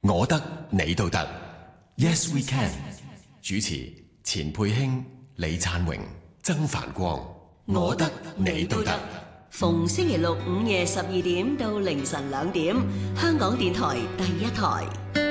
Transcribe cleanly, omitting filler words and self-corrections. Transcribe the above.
我得你都得 ，Yes we can。主持錢佩卿、李燦榮、曾繁光。我得你都得。 逢星期六午夜12點到凌晨2點，香港電台第一台。